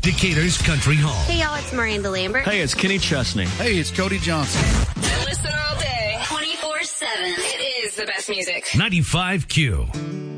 Decatur's Country Hall. Hey, y'all, it's Miranda Lambert. Hey, it's Kenny Chesney. Hey, it's Cody Johnson. Listen all day, 24/7. It is the best music. 95Q.